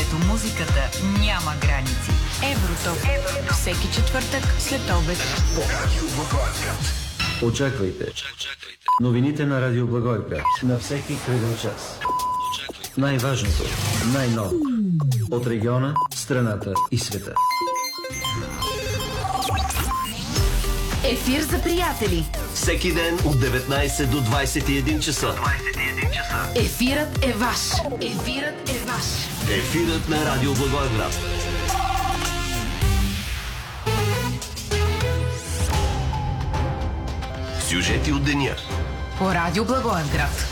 където музиката няма граници. Евротоп. Всеки четвъртък след обед. Очаквайте новините на Радио Благоевград на всеки кръгъл час. Най-важното, най-ново от региона, страната и света. Ефир за приятели. Всеки ден от 19 до 21 часа. Ефирът е ваш. Ефирът е ваш. Ефирът на Радио Благоевград. Сюжети от деня. По Радио Благоевград.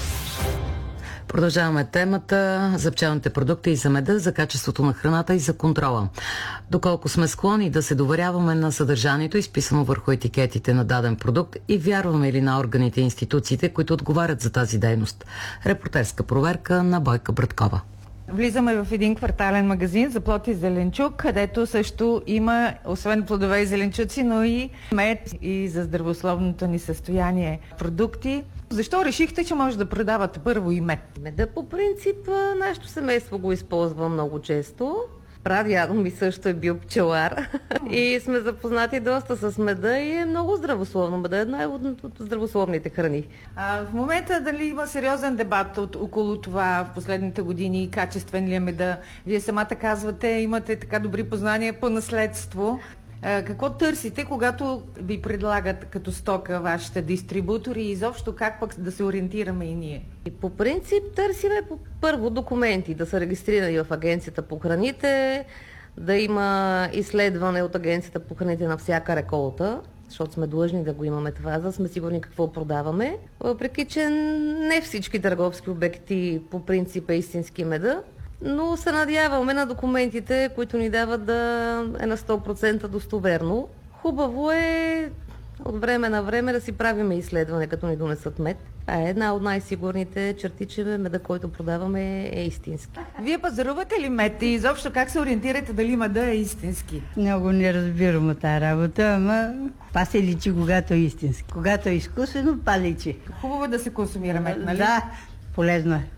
Продължаваме темата за пчелните продукти и за меда, за качеството на храната и за контрола. Доколко сме склонни да се доверяваме на съдържанието, изписано върху етикетите на даден продукт, и вярваме ли на органите и институциите, които отговарят за тази дейност? Репортерска проверка на Бойка Браткова. Влизаме в един квартален магазин за плод и зеленчук, където също има, освен плодове и зеленчуци, но и мед и за здравословното ни състояние продукти. Защо решихте, че може да продавате първо и мед? Меда по принцип нашето семейство го използва много често. Прадядо ми също е бил пчелар и сме запознати доста с меда и е много здравословно. Меда е една от здравословните храни. В момента дали има сериозен дебат около това в последните години, качествен ли е меда? Вие самата казвате, имате така добри познания по наследство. Какво търсите, когато ви предлагат като стока вашите дистрибутори и изобщо как пък да се ориентираме и ние? И по принцип търсиме първо документи, да са регистрирани в Агенцията по храните, да има изследване от Агенцията по храните на всяка реколта, защото сме длъжни да го имаме това, за да сме сигурни какво продаваме. Въпреки че не всички търговски обекти по принцип е истински меда, но се надяваме на документите, които ни дават да е на 100% достоверно. Хубаво е от време на време да си правиме изследване, като ни донесат мед. Това е една от най-сигурните черти, че меда, който продаваме, е истински. Вие пазарувате ли мед и изобщо как се ориентирате дали меда е истински? Много не разбирам от тази работа, ама па се личи, когато е истински. Когато е изкуствено, па личи. Хубаво е да се консумира мед, нали? Да, полезно е.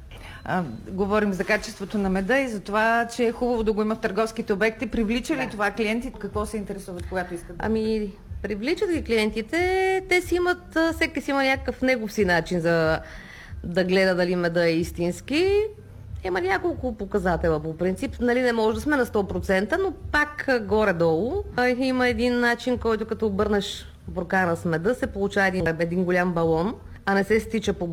Говорим за качеството на меда и за това, че е хубаво да го има в търговските обекти. Привлича ли това клиентите? Какво се интересуват, когато искат? Привличат ги клиентите. Те си имат, всеки си има някакъв негов си начин за да гледа дали меда е истински. Има няколко показателя по принцип. Нали, не може да сме на 100%, но пак горе-долу. Има един начин, който като обърнеш буркана с меда, се получава един голям балон, а не се стича по